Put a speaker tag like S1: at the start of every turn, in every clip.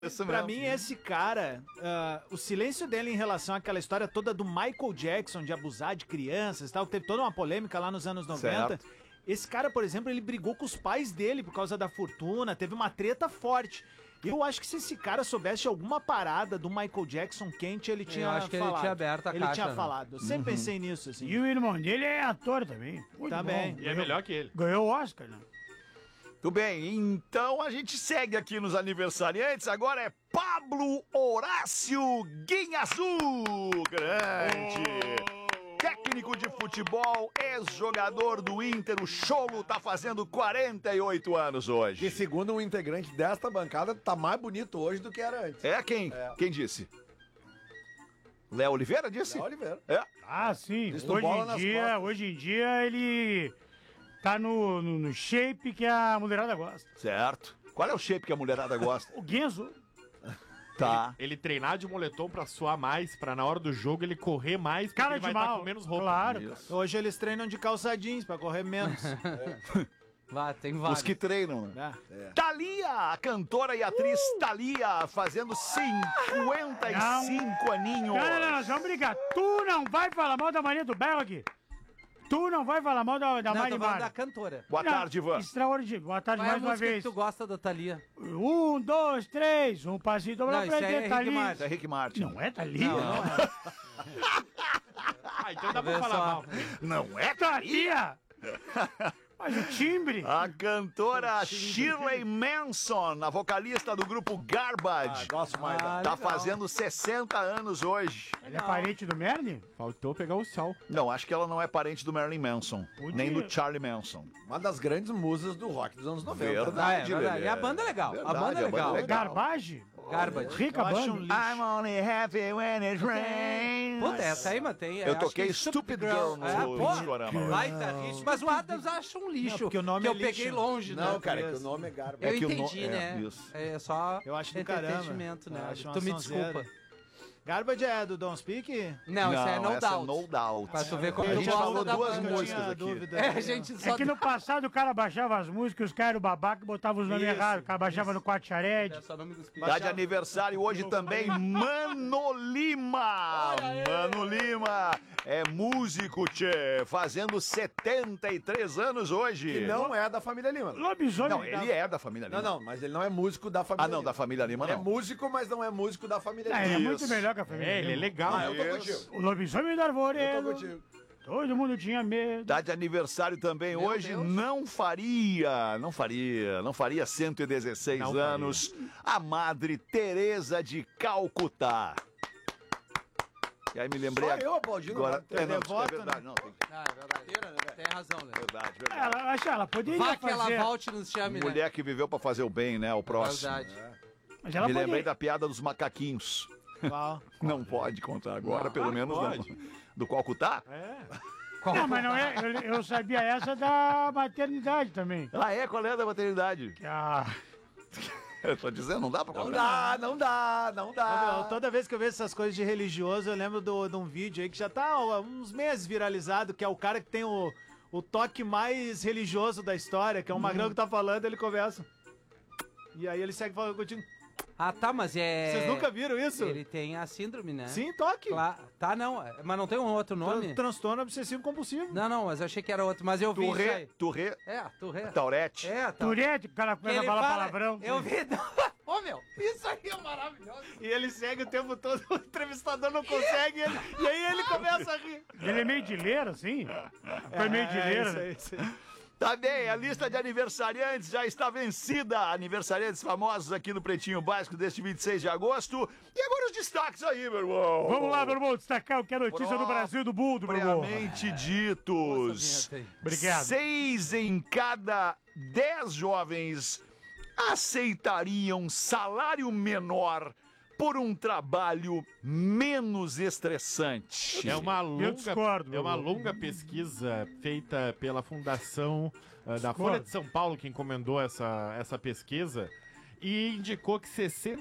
S1: Pra mim, esse cara, o silêncio dele em relação àquela história toda do Michael Jackson, de abusar de crianças e tal, que teve toda uma polêmica lá nos anos 90.
S2: Certo.
S1: Esse cara, por exemplo, ele brigou com os pais dele por causa da fortuna, teve uma treta forte. Eu acho que se esse cara soubesse de alguma parada do Michael Jackson quente, ele tinha falado.
S3: Eu acho que ele tinha aberto a
S1: Ele
S3: caixa,
S1: tinha
S3: né?
S1: falado. Eu sempre pensei nisso, assim.
S4: E o irmão dele é ator também. Muito
S1: Também.
S4: bom.
S5: E é melhor que ele.
S4: Ganhou o Oscar, né?
S2: Tudo bem, então a gente segue aqui nos aniversariantes. Agora é Pablo Horácio Guinhaçu, grande. Técnico de futebol, ex-jogador do Inter, o Cholo tá fazendo 48 anos hoje.
S6: E segundo um integrante desta bancada, tá mais bonito hoje do que era antes.
S2: É quem? Quem disse? Léo Oliveira disse?
S6: Léo Oliveira.
S2: É.
S4: Ah, sim.
S6: Isso do bola nas costas.
S4: Hoje em dia ele tá no shape que a mulherada gosta.
S2: Certo. Qual é o shape que a mulherada gosta?
S4: O Guenzo.
S2: Tá.
S5: Ele treinar de moletom pra suar mais, pra na hora do jogo ele correr mais, porque
S4: Cara
S5: ele vai
S4: de
S5: estar
S4: mal.
S5: com menos roupa.
S4: Claro.
S2: Isso.
S1: Hoje eles treinam de calça jeans pra correr menos.
S3: Vá, tem
S2: Os
S3: vários.
S2: que treinam, né?
S1: É.
S2: Thalia, a cantora e atriz Thalia, fazendo 55 aninhos.
S4: Não, nós vamos brigar. Tu não vai falar mal da Maria do Belo aqui. Tu não vai falar mal da
S3: Não,
S4: Mari
S3: tô falando da
S4: Mara.
S3: cantora.
S2: Boa tarde, Ivan.
S4: Extraordinário. Boa tarde
S3: Qual é a
S4: mais uma
S3: música
S4: vez.
S3: que tu gosta da Thalia?
S4: 1, 2, 3. Um passinho
S3: Não,
S4: pra
S3: isso aí é
S4: frente,
S3: Henrique
S4: Thalia.
S3: Martin.
S2: Isso é Rick Martin.
S4: Não é Thalia?
S3: Não é.
S5: Ah, então dá
S3: Vê
S5: pra falar
S3: só.
S5: mal.
S2: Não é
S4: Thalia! Mas o timbre.
S2: A cantora Shirley Manson, a vocalista do grupo Garbage,
S6: Gosto mais da...
S2: tá
S3: legal.
S2: fazendo 60 anos hoje.
S4: Ele é parente do Merlin?
S5: Faltou pegar o sol.
S2: Não, acho que ela não é parente do Marilyn Manson,
S4: Podia.
S2: nem do Charlie Manson.
S6: Uma das grandes musas do rock dos anos 90.
S2: Verdade,
S3: Ah, é verdade.
S2: Lelê.
S3: E a banda é legal.
S2: Verdade,
S3: A banda é legal.
S4: Garbage?
S3: Garbage.
S4: Rica
S1: Eu acho
S4: banda.
S1: um lixo.
S2: I'm only happy when it rains.
S3: Puta, essa aí, mano, tem...
S2: Eu
S3: acho
S2: toquei
S3: que
S2: Stupid Girl no
S3: pô,
S2: Discorama.
S3: baita hit. Mas o Adams acha um lixo.
S1: Não, porque o nome
S3: que
S1: é
S3: eu peguei
S1: lixo.
S3: longe, né?
S6: Não, cara, é que o nome é Garbage.
S3: Eu
S2: É que o no-
S3: entendi,
S2: é,
S3: né?
S2: isso.
S3: É só
S1: Eu acho do caramba.
S3: entretenimento, né?
S1: Eu acho uma
S3: Tu me
S1: sonzeira.
S3: desculpa.
S1: Garbage é do Don't Speak?
S3: Não, isso é No
S2: essa
S3: Doubt.
S2: é No Doubt.
S3: Pra tu ver como
S2: A
S3: tu
S2: gente
S3: gosta
S2: falou
S3: da
S2: duas
S3: banda.
S2: músicas
S1: Tinha
S2: aqui.
S1: dúvida.
S3: É, a gente só...
S4: É que no passado o cara baixava as músicas, os caras eram babaca e botavam os nomes
S1: Isso,
S4: errados. O cara baixava no Quatro Xared.
S3: É só nome dos
S2: Tá de aniversário hoje também Mano Lima. Mano Lima é músico, tchê, fazendo 73 anos hoje.
S6: E não é da família Lima.
S4: Lobisomem.
S2: Não, ele é da família Lima.
S6: Não, mas ele não é músico da família
S2: Ah, não,
S6: Lima.
S2: da família Lima
S6: Ele é
S2: não.
S6: músico, mas não é músico da família
S4: Ah,
S6: Lima.
S4: ele é muito
S2: Isso.
S4: melhor que a família.
S5: É, ele é
S4: Lima.
S5: legal.
S6: Ah, eu tô
S2: Isso.
S6: contigo.
S4: O lobisomem do
S6: Eu tô
S4: arvoredo.
S6: contigo.
S4: Todo mundo tinha medo.
S2: Tá de aniversário também hoje,
S3: Deus.
S2: não faria 116
S5: Não faria.
S2: anos, a Madre Teresa de Calcutá. E aí me lembrei
S6: Só eu aplaudindo.
S2: agora.
S6: né?
S2: Não,
S1: devoto,
S2: é verdade, não, tem
S3: Ah, é verdade. Tem razão, né?
S2: verdade, verdade.
S4: Ela, acho que ela poderia
S3: Vá que ela
S4: fazer.
S3: volte e nos chame, né?
S2: Mulher que viveu pra fazer o bem, né, o próximo.
S3: Verdade.
S4: Mas ela
S2: Me lembrei
S4: poderia.
S2: da piada dos macaquinhos.
S1: Qual?
S2: Não pode contar agora,
S3: Não,
S2: pelo menos
S5: pode.
S2: não. Do Calcutá?
S4: Não, mas não é. Eu sabia essa da maternidade também.
S2: Ah, é? Qual é a da maternidade?
S4: Que a...
S2: Eu tô dizendo, não dá pra
S6: Não
S2: contar.
S6: dá, não dá, não
S1: Ô, meu,
S6: dá.
S1: toda vez que eu vejo essas coisas de religioso, eu lembro de um vídeo aí que já tá há uns meses viralizado, que é o cara que tem o toque mais religioso da história, que é um magrão que tá falando, ele começa. E aí ele segue falando contigo.
S3: Ah, tá, mas é...
S1: Vocês nunca viram isso?
S3: Ele tem a síndrome, né?
S1: Sim, toque.
S3: Tá, não. Mas não tem um outro nome?
S1: Transtorno obsessivo compulsivo.
S3: Não, não, mas eu achei que era outro. Mas eu vi isso aí.
S2: Tourette,
S3: É, Tourette.
S2: Taurette.
S3: É, tá.
S4: Tourette, o cara
S3: Que
S4: começa a
S3: ele
S4: falar
S3: fala-
S4: palavrão.
S3: Eu vi... Ô, meu, isso aí é maravilhoso.
S1: E ele segue o tempo todo, o entrevistador não consegue, e aí ele começa a rir.
S4: Ele é meio de leira, assim. Foi meio de leira.
S1: isso aí, isso aí.
S2: Tá bem, a lista de aniversariantes já está vencida. Aniversariantes famosos aqui no Pretinho Básico deste 26 de agosto. E agora os destaques aí, meu irmão.
S4: Vamos lá, meu irmão, destacar o que é notícia do Brasil e do mundo, meu irmão.
S2: Propriamente ditos.
S3: Nossa, vinheta aí.
S4: Obrigado.
S2: 6 em cada 10 jovens aceitariam salário menor por um trabalho menos estressante.
S5: É uma longa,
S4: discordo,
S5: é uma
S4: meu.
S5: longa pesquisa feita pela Fundação da Folha de São Paulo, que encomendou essa pesquisa, e indicou que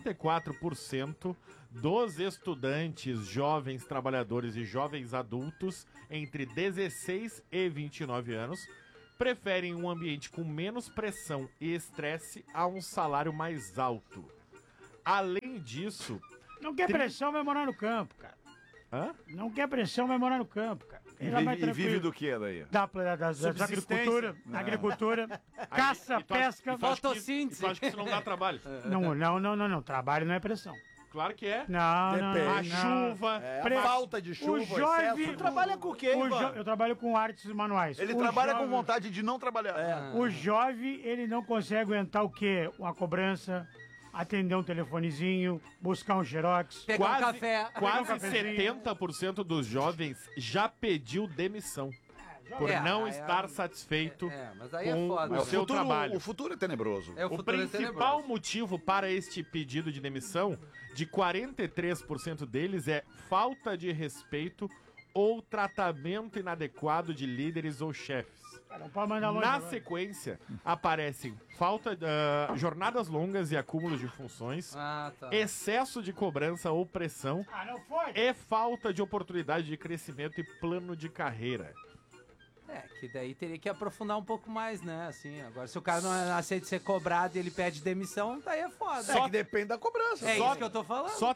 S5: 64% dos estudantes, jovens trabalhadores e jovens adultos entre 16 e 29 anos preferem um ambiente com menos pressão e estresse a um salário mais alto. Além disso...
S4: Não quer pressão, vai morar no campo, cara.
S5: Hã?
S4: Não quer pressão, vai morar no campo, cara. Ele vai
S2: E vive do que daí?
S4: Da agricultura, caça, pesca.
S5: Tu acha
S3: Fotossíntese.
S5: que isso não dá trabalho?
S4: Não. Trabalho não é pressão.
S5: Claro que é.
S4: Não.
S5: A chuva.
S6: Falta de chuva,
S4: O jovem...
S6: excesso.
S1: Trabalha com o quê, Ivan?
S4: Eu trabalho com artes manuais.
S2: Ele
S4: O
S2: trabalha com
S4: jovem-
S2: vontade de não trabalhar.
S4: O jovem, ele não consegue aguentar o quê? Uma cobrança, atender um telefonezinho, buscar um xerox.
S3: Pegar um café.
S5: Quase
S4: cafezinho.
S5: 70% dos jovens já pediu demissão por não estar satisfeito
S3: Mas aí é
S5: com
S3: foda.
S5: o seu trabalho.
S2: O futuro é tenebroso.
S3: É, o
S5: O
S3: futuro é
S5: principal
S3: tenebroso.
S5: motivo para este pedido de demissão, de 43% deles, é falta de respeito ou tratamento inadequado de líderes ou chefes.
S4: Não pode mandar longe
S5: Na
S4: agora.
S5: sequência, aparecem jornadas longas e acúmulos de funções,
S3: Ah, tá.
S5: excesso de cobrança ou pressão
S4: Não foi?
S5: e falta de oportunidade de crescimento e plano de carreira.
S3: É, que daí teria que aprofundar um pouco mais, né? Assim, agora se o cara não aceita ser cobrado e ele pede demissão, daí é foda.
S6: É que depende da cobrança.
S3: É
S5: só-
S3: isso que eu tô falando.
S5: Só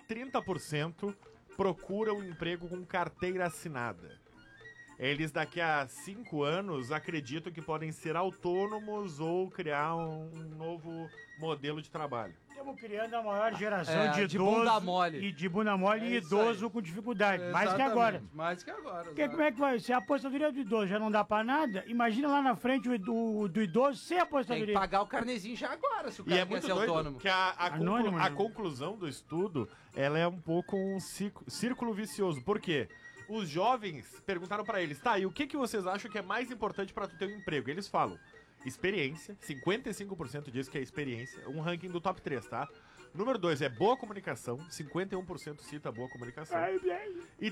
S5: 30% procuram um emprego com carteira assinada. Eles daqui a 5 anos acreditam que podem ser autônomos ou criar um novo modelo de trabalho.
S4: Estamos criando a maior geração de
S3: de
S4: idoso
S3: bunda mole.
S4: e de bunda mole e
S3: É isso
S4: idoso
S3: aí.
S4: com dificuldade. Mais que
S3: Exatamente,
S4: agora.
S3: Mais que agora.
S4: Porque como é que vai? Se a aposentadoria do idoso já não dá pra nada, imagina lá na frente do idoso sem
S3: Tem que
S4: aposentadoria.
S3: pagar o carnezinho já agora, se o
S5: E
S3: cara
S5: é
S3: quer
S5: muito
S3: ser
S5: doido
S3: autônomo.
S5: que
S4: Anônimo,
S5: a
S4: né?
S5: conclusão do estudo, ela é um pouco um círculo vicioso. Por quê? Os jovens perguntaram pra eles, tá, e o que vocês acham que é mais importante pra tu ter um emprego? Eles falam, experiência, 55% diz que é experiência, um ranking do top 3, tá? Número 2 é boa comunicação, 51% cita boa comunicação. E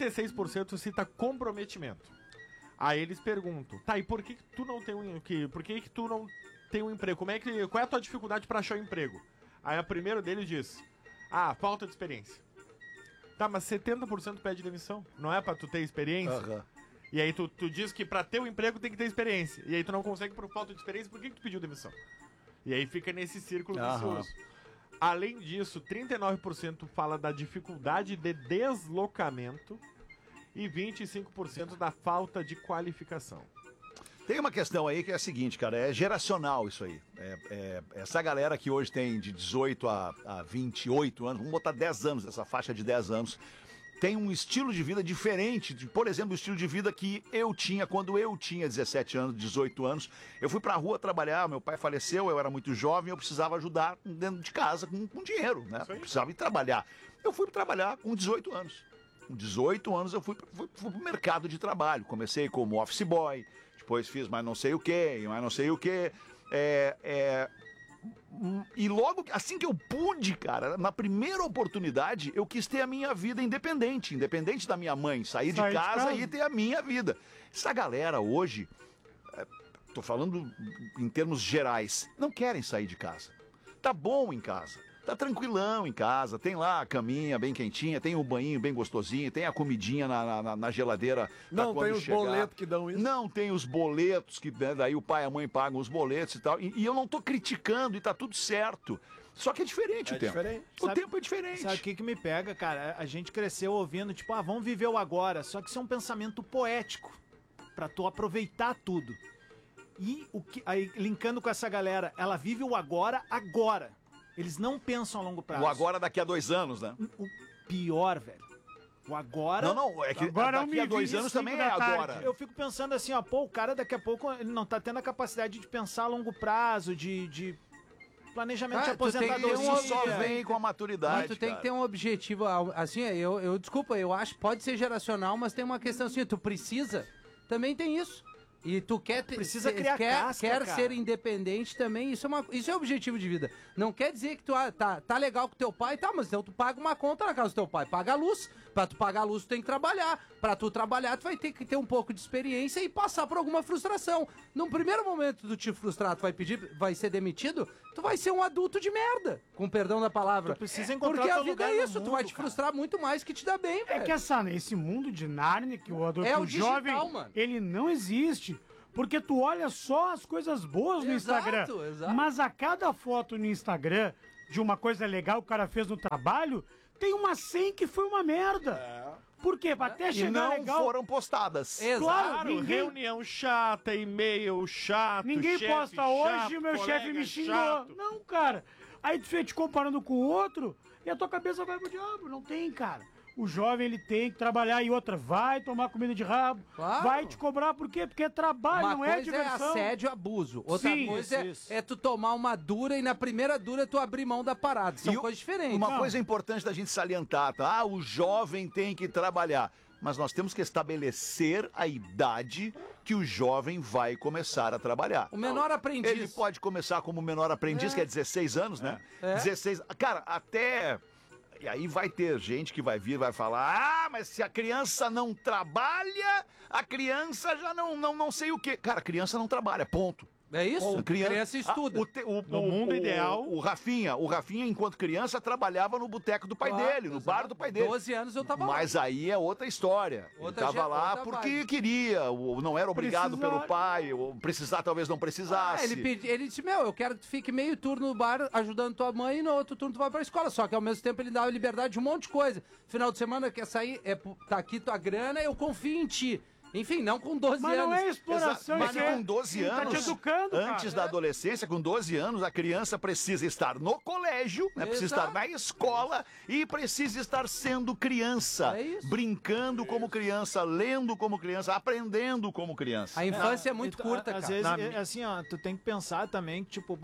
S5: 36% cita comprometimento. Aí eles perguntam, tá, e por que tu não tem por que tu não tem um emprego? Qual é a tua dificuldade pra achar um emprego? Aí a primeiro deles diz, falta de experiência. Tá, mas 70% pede demissão. Não é pra tu ter experiência?
S2: Aham.
S5: E aí tu diz que pra ter um emprego tem que ter experiência. E aí tu não consegue por falta de experiência, por que tu pediu demissão? E aí fica nesse círculo vicioso. Além disso, 39% fala da dificuldade de deslocamento e 25% da falta de qualificação.
S2: Tem uma questão aí que é a seguinte, cara, é geracional isso aí. Essa galera que hoje tem de 18 a 28 anos, vamos botar 10 anos, essa faixa de 10 anos, tem um estilo de vida diferente, por exemplo, o estilo de vida que eu tinha quando eu tinha 17 anos, 18 anos. Eu fui pra rua trabalhar, meu pai faleceu, eu era muito jovem, eu precisava ajudar dentro de casa com dinheiro, né? Eu precisava ir trabalhar. Eu fui trabalhar com 18 anos. Com 18 anos eu fui pro mercado de trabalho. Comecei como office boy, depois fiz mais não sei o que, E logo, assim que eu pude, cara, na primeira oportunidade, eu quis ter a minha vida independente da minha mãe, sair de casa e ter a minha vida. Essa galera hoje, tô falando em termos gerais, não querem sair de casa. Tá bom em casa. Tá tranquilão em casa, tem lá a caminha bem quentinha, tem o banhinho bem gostosinho, tem a comidinha na geladeira.
S6: Não tem os boletos que dão isso.
S2: Não tem os boletos, que daí o pai e a mãe pagam os boletos e tal. E eu não tô criticando e tá tudo certo. Só que é diferente o tempo.
S6: Diferente.
S2: O tempo é diferente.
S1: Sabe o que me pega, cara? A gente cresceu ouvindo, tipo, vamos viver o agora. Só que isso é um pensamento poético pra tu aproveitar tudo. E aí, linkando com essa galera, ela vive o agora. Eles não pensam a longo prazo.
S2: O agora daqui a 2 anos, né?
S1: O pior, velho. O agora...
S2: Não, é que
S4: Agora
S2: daqui a 2 anos também é
S4: da tarde.
S2: agora.
S1: Eu fico pensando assim, o cara daqui a pouco ele não tá tendo a capacidade de pensar a longo prazo, de planejamento de
S3: Cara, tu tem que ter
S1: aposentadoria.
S2: Isso só vem com a maturidade,
S3: Mas tu tem que
S2: cara.
S3: ter um objetivo, assim, desculpa, eu acho que pode ser geracional, mas tem uma questão assim, tu precisa, também tem isso. E tu
S1: Precisa criar casca,
S3: quer
S1: cara.
S3: ser independente também, isso é objetivo de vida. Não quer dizer que tu tá legal com teu pai, tá, mas então tu paga uma conta na casa do teu pai, paga a luz. Pra tu pagar a luz, tu tem que trabalhar. Pra tu trabalhar, tu vai ter que ter um pouco de experiência e passar por alguma frustração. Num primeiro momento tu te frustrar, tu vai ser demitido, tu vai ser um adulto de merda, com perdão da palavra.
S1: Tu precisa encontrar
S3: Porque a
S1: teu
S3: vida
S1: lugar
S3: é
S1: no
S3: isso, tu
S1: mundo,
S3: vai te
S1: cara.
S3: frustrar muito mais que te dá bem, velho.
S4: É que esse mundo de Narnia, que o adulto,
S3: É o
S4: o
S3: digital,
S4: jovem,
S3: mano.
S4: ele não existe. Porque tu olha só as coisas boas no
S3: Exato,
S4: Instagram.
S3: exato.
S4: Mas a cada foto no Instagram de uma coisa legal que o cara fez no trabalho, tem umas 100 que foi uma merda. Por quê? Pra até
S2: E
S4: chegar
S2: não
S4: legal...
S2: foram postadas.
S3: Exato.
S4: Claro, ninguém,
S5: Reunião chata, e-mail chato,
S4: ninguém
S5: chefe
S4: posta hoje
S5: chato,
S4: e meu chefe
S5: colega
S4: me xingou.
S5: chato.
S4: Não, cara. Aí tu fica te comparando com o outro e a tua cabeça vai pro diabo. Não tem, cara. O jovem, ele tem que trabalhar e outra, vai tomar comida de rabo,
S3: Claro.
S4: vai te cobrar, por quê? Porque é trabalho,
S3: Uma
S4: não é
S3: coisa é
S4: diversão.
S3: assédio e abuso. Outra
S4: Sim,
S3: coisa
S1: isso.
S3: é tu tomar uma dura e na primeira dura tu abrir mão da parada. São
S2: E o-
S3: coisas diferentes.
S2: Uma coisa importante da gente salientar, tá? O jovem tem que trabalhar. Mas nós temos que estabelecer a idade que o jovem vai começar a trabalhar.
S3: O menor aprendiz.
S2: Ele pode começar como menor aprendiz, que é 16 anos, né?
S3: É.
S2: 16. Cara, até. E aí vai ter gente que vai vir e vai falar: ah, mas se a criança não trabalha, a criança já não sei o quê. Cara, a criança não trabalha, ponto.
S3: É isso?
S2: A
S3: Criança estuda.
S2: No
S5: mundo ideal-
S2: O Rafinha, enquanto criança, trabalhava no boteco do pai dele, no bar do pai dele.
S3: 12 anos eu tava lá.
S2: Mas aí é outra história.
S3: Outra
S2: Ele tava lá
S3: outra
S2: porque
S3: vibe.
S2: queria, ou não era obrigado
S4: Precisar.
S2: pelo pai, ou precisar talvez não precisasse.
S3: Ele disse, eu quero que tu fique meio turno no bar ajudando tua mãe e no outro turno tu vai pra escola. Só que ao mesmo tempo ele dava liberdade de um monte de coisa. Final de semana quer sair, tá aqui tua grana, eu confio em ti. Enfim, não com 12
S4: Mas
S3: anos.
S4: não é exploração,
S2: Mas
S4: isso é-
S2: com 12
S4: ele
S2: anos,
S4: tá te educando,
S2: antes da
S4: cara.
S2: adolescência, com 12 anos, a criança precisa estar no colégio, né? Precisa
S3: Exato.
S2: estar na escola e precisa estar sendo criança.
S3: É isso.
S2: Brincando como criança, lendo como criança, aprendendo como criança.
S3: A infância é muito
S1: Então,
S3: curta,
S1: às
S3: cara.
S1: vezes, assim, ó, tu tem que pensar também que, tipo,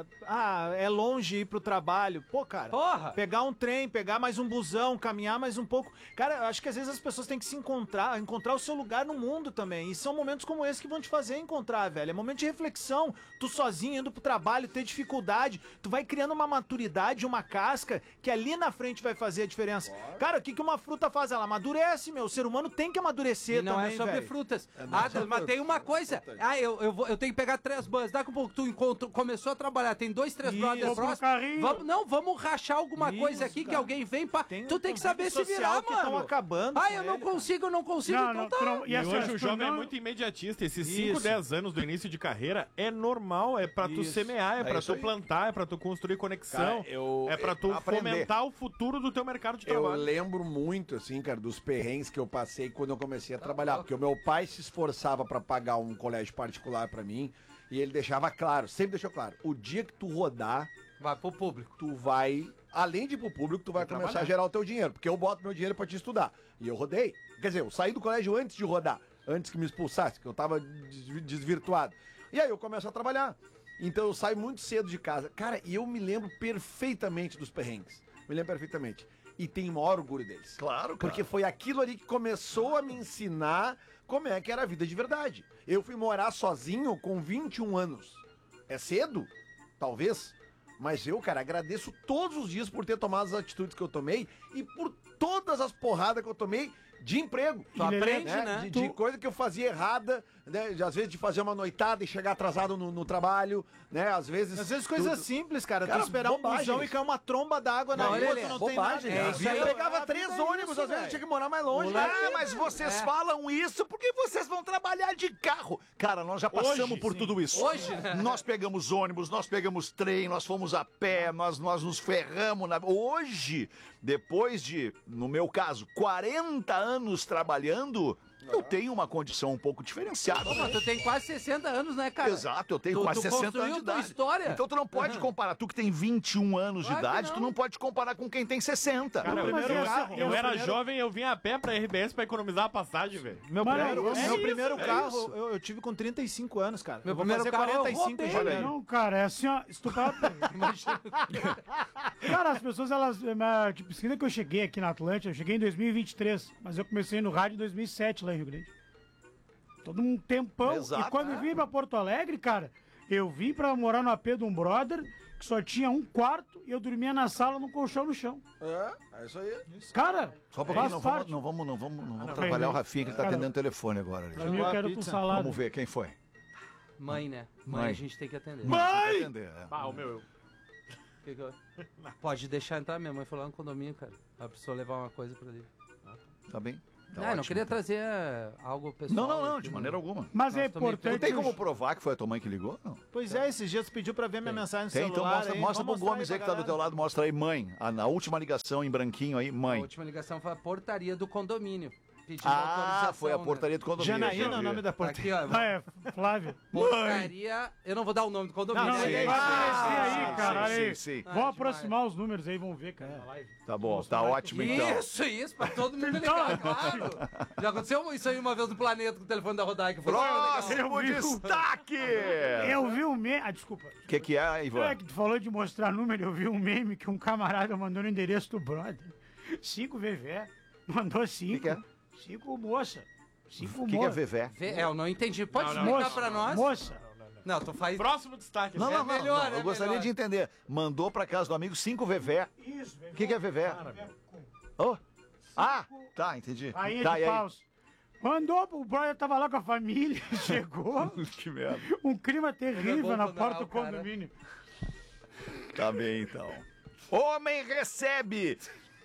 S1: é longe ir pro trabalho. Pô, cara,
S3: Porra!
S1: pegar um trem, pegar mais um busão, caminhar mais um pouco. Cara, eu acho que às vezes as pessoas têm que se encontrar o seu lugar no mundo também. E são momentos como esse que vão te fazer encontrar, velho. É momento de reflexão. Tu sozinho, indo pro trabalho, ter dificuldade. Tu vai criando uma maturidade, uma casca, que ali na frente vai fazer a diferença. Cara, o que uma fruta faz? Ela amadurece, meu. O ser humano tem que amadurecer
S3: E não
S1: também,
S3: é sobre
S1: velho.
S3: frutas.
S6: sobre
S3: Mas tem uma coisa. Eu tenho que pegar 3 bans. Daqui a pouco tu começou a trabalhar, tem 2, 3
S1: Isso.
S3: brothers
S4: Compra um
S3: próximos.
S4: carrinho.
S3: Vamos rachar alguma
S1: Isso,
S3: coisa aqui que
S1: cara.
S3: alguém vem pra.
S1: Tem
S3: Tu tem que saber se
S1: convívio
S3: virar,
S1: social que tão
S3: mano.
S1: acabando
S3: Ah,
S1: com
S3: eu não
S1: ele,
S3: consigo,
S4: Não,
S3: então tá.
S4: tu não-
S5: E
S4: assim,
S5: hoje
S4: tu
S5: o jovem
S4: não-
S5: é muito imediatista. Esses
S1: Isso.
S5: 5, 10 anos do início de carreira é normal, é pra tu
S1: Isso.
S5: semear, é pra
S2: isso
S5: tu
S2: aí.
S5: plantar, é pra tu construir conexão,
S6: Cara, eu-
S5: é pra tu
S2: aprender.
S5: fomentar o futuro do teu mercado de
S6: Eu
S5: trabalho.
S6: lembro muito, assim, cara, dos perrengues que eu passei quando eu comecei a trabalhar. Porque o meu pai se esforçava pra pagar um colégio particular pra mim e ele deixava claro, sempre deixou claro, o dia que tu rodar,
S3: Vai pro público.
S6: tu vai, além de ir pro público, tu vai começar a gerar o teu dinheiro. Porque eu boto meu dinheiro pra te estudar. E eu rodei. Quer dizer, eu saí do colégio antes de rodar. Antes que me expulsasse, que eu tava desvirtuado. E aí eu começo a trabalhar. Então eu saio muito cedo de casa. Cara, e eu me lembro perfeitamente dos perrengues. Me lembro perfeitamente. E tenho o maior orgulho deles.
S2: Claro, cara.
S6: Porque foi aquilo ali que começou a me ensinar como é que era a vida de verdade. Eu fui morar sozinho com 21 anos. É cedo? Talvez. Mas eu, cara, agradeço todos os dias por ter tomado as atitudes que eu tomei e por todas as porradas que eu tomei de emprego.
S3: Tu aprende, né?
S6: De coisa que eu fazia errada, né? Às vezes de fazer uma noitada e chegar atrasado no trabalho, né? Às vezes
S1: coisas
S6: tudo.
S1: simples, cara.
S6: Cara,
S1: tu esperar um
S6: bobagens.
S1: busão e cair uma tromba d'água na
S3: Não,
S1: rua,
S3: Lelê,
S1: tu não tem
S6: Bobagem,
S1: nada.
S6: né?
S3: Isso
S6: Às vezes
S3: aí-
S6: eu pegava
S1: a vida
S6: 3
S1: é
S6: ônibus,
S1: isso,
S6: às vezes eu
S1: velho.
S6: tinha que morar mais longe.
S2: Ah, mas vocês falam isso porque vocês vão trabalhar de carro. Cara, nós já passamos
S5: Hoje,
S2: por
S5: sim.
S2: tudo isso.
S3: Hoje, né?
S2: Nós pegamos ônibus, nós pegamos trem, nós fomos a pé, nós nos ferramos. Hoje, depois de, no meu caso, 40 anos trabalhando, eu tenho uma condição um pouco diferenciada.
S3: Pô, mas tu tem quase 60 anos, né, cara?
S2: Exato, eu tenho
S3: Tu-
S2: quase
S3: tu
S2: 60
S3: construiu
S2: anos de
S3: tua
S2: idade.
S3: história.
S2: Então tu não pode comparar. Tu que tem 21 anos
S3: Claro
S2: de
S3: que
S2: idade,
S3: não.
S2: tu não pode comparar com quem tem 60.
S5: Cara,
S4: Mas
S5: eu,
S4: esse-
S5: eu
S4: esse
S5: era
S4: primeiro-
S5: jovem, eu vinha a pé pra RBS pra economizar a passagem, velho.
S1: Meu
S4: Mano,
S1: primeiro,
S4: é
S1: meu
S4: isso,
S1: primeiro
S2: é
S1: carro
S2: isso.
S1: eu tive com 35 anos, cara.
S3: Meu
S1: eu vou
S3: primeiro
S1: fazer
S3: carro eu
S1: 45
S3: roubei,
S1: em janeiro.
S4: Não, cara, é assim, ó, estupado. Cara, as pessoas, elas. Tipo, esquina que eu cheguei aqui na Atlântica, eu cheguei em 2023, mas eu comecei no rádio em 2007 lá em Rio Grande. Todo um tempão.
S2: Exato.
S4: E quando eu vim pra Porto Alegre, cara, eu vim pra morar no AP de um brother que só tinha um quarto e eu dormia na sala num colchão no chão.
S6: É isso aí.
S4: Cara,
S2: Só pra
S4: faz
S2: não
S4: parte.
S2: vamos atrapalhar o Rafinha que ele tá
S4: Cara,
S2: atendendo o telefone agora.
S4: Pra mim eu quero com
S1: pizza.
S4: salada.
S2: Vamos ver quem foi.
S3: Mãe, né? Mãe,
S2: Mãe.
S3: a gente tem que atender.
S2: Vai! Atender, é.
S5: Ah, o meu.
S3: Pode deixar entrar, minha mãe foi lá no condomínio, cara. Ela precisou levar uma coisa pra ali.
S2: Tá bem?
S3: Não queria trazer algo pessoal.
S2: Não,
S3: aqui,
S2: de maneira alguma.
S4: Mas é
S3: Nós também
S4: importante.
S2: Não tem como provar que foi a tua mãe que ligou? Não.
S1: Pois é, esses dias tu pediu pra ver minha mensagem no
S2: Tem, então
S1: celular.
S2: mostra,
S1: aí.
S2: mostra pro
S1: Vamos mostrar
S2: Gomes aí que tá do
S1: pra
S2: teu lado, mostra aí, mãe. Na última ligação em branquinho aí,
S3: A
S2: mãe.
S3: última ligação foi a portaria do condomínio. Pedindo
S2: Ah,
S3: autorização,
S2: foi a
S3: né?
S2: portaria do condomínio.
S1: Janaína é o nome da
S3: Tá
S1: portaria.
S3: aqui, ó.
S4: Ah, é, Flávio.
S3: Portaria. Eu não vou dar o nome do condomínio.
S1: Não,
S3: né?
S1: sim,
S4: Vai aparecer aí,
S2: sim,
S4: cara.
S2: sim,
S4: aí.
S2: sim.
S4: Vão aproximar os números aí, vão ver, cara, na live.
S2: Tá bom, tá ótimo então.
S3: Isso, pra todo mundo ligar, claro. Já aconteceu isso aí uma vez no planeta com o telefone da Rodaica. Foi legal.
S2: Próximo
S4: Eu vi o-
S2: destaque!
S4: Eu vi um meme. Ah, desculpa.
S2: O que é, Ivan?
S4: É que tu falou de mostrar número, eu vi um meme que um camarada mandou no endereço do brother. 5 VV. Mandou 5.
S2: Que é?
S4: 5 moça. 5
S2: O que é
S4: moça.
S2: Vevé?
S3: Eu não entendi. Pode
S5: Não, não.
S3: explicar
S4: Moça.
S3: pra nós?
S4: Moça.
S3: Não, tu faz.
S5: Próximo destaque.
S2: Não,
S5: né?
S2: não, não,
S3: melhor,
S2: não.
S3: é
S2: Eu gostaria
S3: melhor.
S2: de entender. Mandou pra casa do amigo 5 Vevé.
S4: Isso, VV.
S2: O que é Vevé? Oh. Ah, tá, entendi.
S4: Rainha
S2: Tá,
S4: de
S2: e aí?
S4: paus. Mandou, o brother tava lá com a família, chegou.
S2: Que merda.
S4: Um clima terrível
S3: bom
S4: na
S3: quando
S4: porta do
S3: o cara-
S4: condomínio.
S2: Tá bem, então. Homem recebe